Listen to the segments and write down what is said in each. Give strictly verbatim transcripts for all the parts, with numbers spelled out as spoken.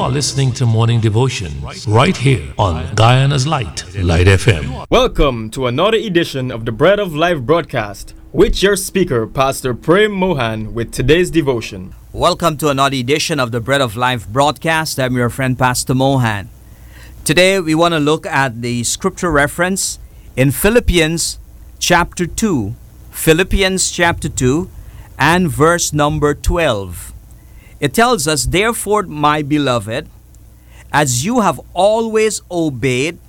are listening to Morning Devotions right here on Guyana's Light, Light F M. Welcome to another edition of the Bread of Life broadcast with your speaker, Pastor Prem Mohan, with today's devotion. Welcome to another edition of the Bread of Life broadcast. I'm your friend, Pastor Mohan. Today we want to look at the scripture reference in Philippians chapter two. Philippians chapter two and verse number twelve. It tells us, "Therefore, my beloved, as you have always obeyed,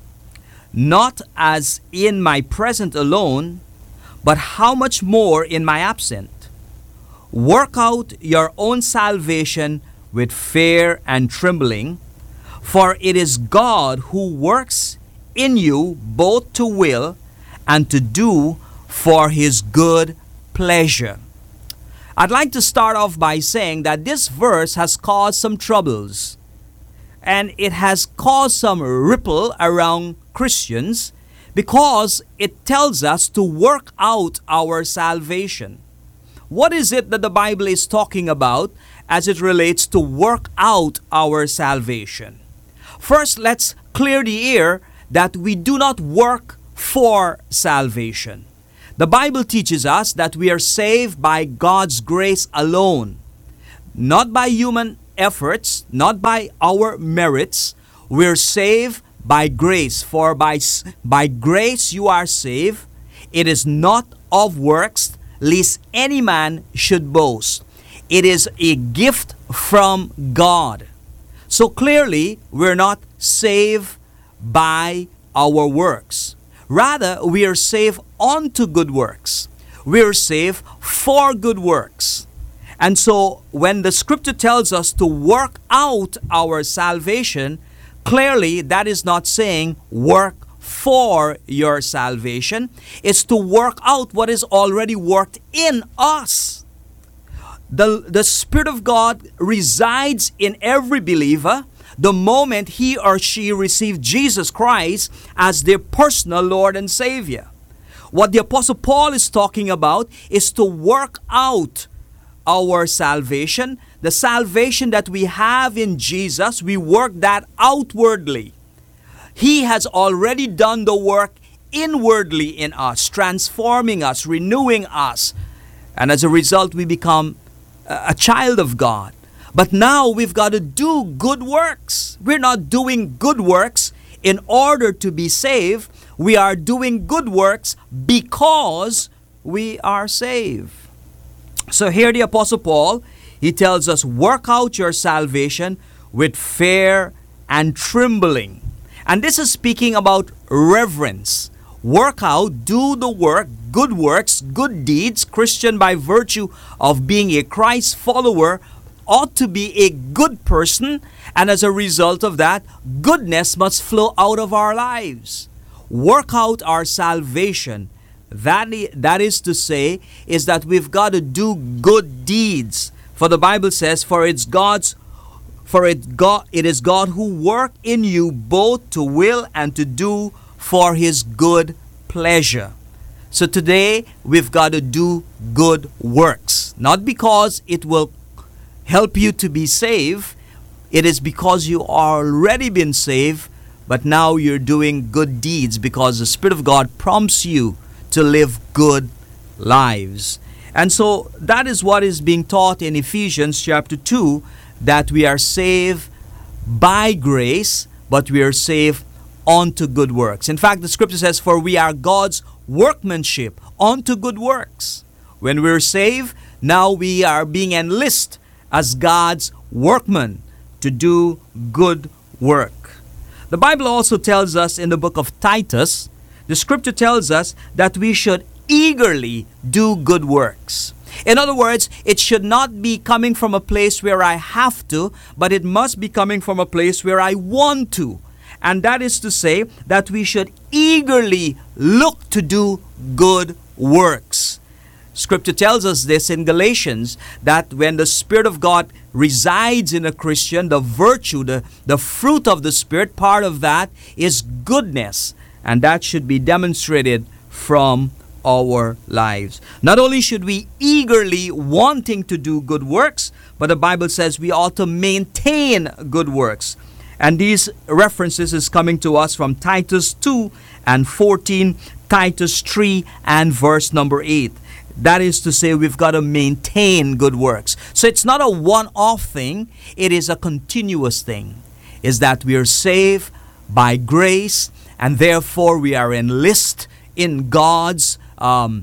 not as in my present alone, but how much more in my absent, work out your own salvation with fear and trembling, for it is God who works in you both to will and to do for his good pleasure." I'd like to start off by saying that this verse has caused some troubles, and it has caused some ripple around Christians because it tells us to work out our salvation. What is it that the Bible is talking about as it relates to work out our salvation? First, let's clear the air that we do not work for salvation. The Bible teaches us that we are saved by God's grace alone, not by human efforts, not by our merits. We're saved by grace, for by, by grace you are saved. It is not of works, lest any man should boast. It is a gift from God. So clearly, we're not saved by our works. Rather, we are saved unto good works. We are saved for good works. And so, when the scripture tells us to work out our salvation, clearly that is not saying work for your salvation. It's to work out what is already worked in us. The, the Spirit of God resides in every believer the moment he or she received Jesus Christ as their personal Lord and Savior. What the Apostle Paul is talking about is to work out our salvation. The salvation that we have in Jesus, we work that outwardly. He has already done the work inwardly in us, transforming us, renewing us. And as a result, we become a child of God. But now we've got to do good works. We're not doing good works in order to be saved. We are doing good works because we are saved. So here the Apostle Paul, he tells us, work out your salvation with fear and trembling. And this is speaking about reverence. Work out, do the work, good works, good deeds. Christian, by virtue of being a Christ follower, ought to be a good person, and as a result of that, goodness must flow out of our lives. Work out our salvation. That, that is to say, is that we've got to do good deeds. For the Bible says, for it's God's for it God it is God who work in you both to will and to do for his good pleasure. So today we've got to do good works, not because it will help you to be saved. It is because you are already been saved, but now you're doing good deeds because the Spirit of God prompts you to live good lives. And so that is what is being taught in Ephesians chapter two, that we are saved by grace, but we are saved unto good works. In fact, the scripture says, for we are God's workmanship unto good works. When we're saved, now we are being enlisted as God's workman to do good work. The Bible also tells us in the book of Titus, the scripture tells us that we should eagerly do good works. In other words, it should not be coming from a place where I have to, but it must be coming from a place where I want to. And that is to say that we should eagerly look to do good works. Scripture tells us this in Galatians, that when the Spirit of God resides in a Christian, the virtue, the, the fruit of the Spirit, part of that is goodness. And that should be demonstrated from our lives. Not only should we eagerly wanting to do good works, but the Bible says we ought to maintain good works. And these references is coming to us from Titus two and fourteen, Titus three and verse number eight. That is to say, we've got to maintain good works. So it's not a one-off thing, it is a continuous thing. Is that we are saved by grace, and therefore we are enlisted in God's um,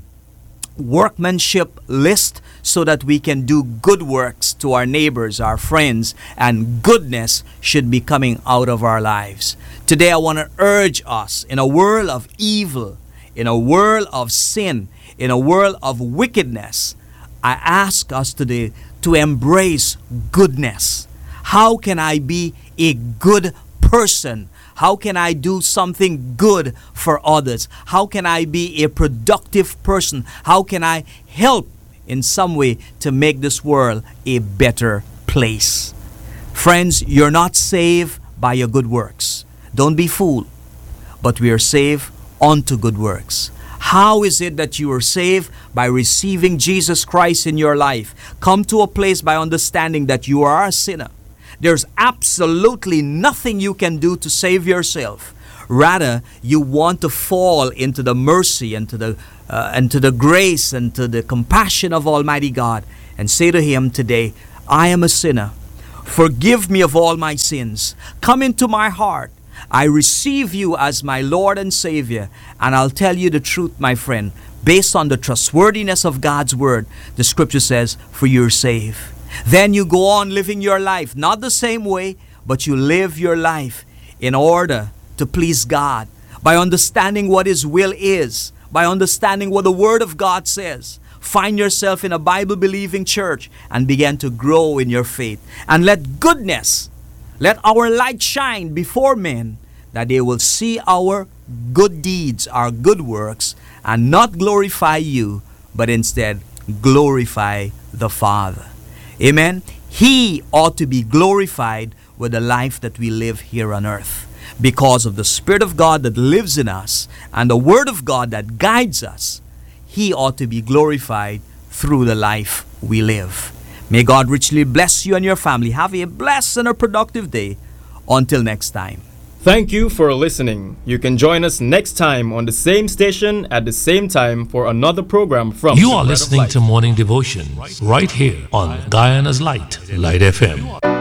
workmanship list, so that we can do good works to our neighbors, our friends, and goodness should be coming out of our lives. Today I want to urge us, in a world of evil, in a world of sin, in a world of wickedness, I ask us today to embrace goodness. How can I be a good person? How can I do something good for others? How can I be a productive person? How can I help in some way to make this world a better place? Friends, you're not saved by your good works. Don't be fooled. But we are saved unto good works. How is it that you are saved? By receiving Jesus Christ in your life. Come to a place by understanding that you are a sinner. There's absolutely nothing you can do to save yourself. Rather, you want to fall into the mercy and to the uh, and to the grace and to the compassion of Almighty God, and say to Him today, I am a sinner. Forgive me of all my sins. Come into my heart. I receive you as my Lord and Savior. And I'll tell you the truth, my friend. Based on the trustworthiness of God's Word, the Scripture says, for you're saved. Then you go on living your life, not the same way, but you live your life in order to please God, by understanding what His will is, by understanding what the Word of God says. Find yourself in a Bible-believing church and begin to grow in your faith. And let goodness, let our light shine before men, that they will see our good deeds, our good works, and not glorify you, but instead glorify the Father. Amen. He ought to be glorified with the life that we live here on earth, because of the Spirit of God that lives in us and the Word of God that guides us. He ought to be glorified through the life we live. May God richly bless you and your family. Have a blessed and a productive day. Until next time. Thank you for listening. You can join us next time on the same station at the same time for another program from You the are Bread of listening Life. to Morning Devotion right here on Guyana's Light, Light F M.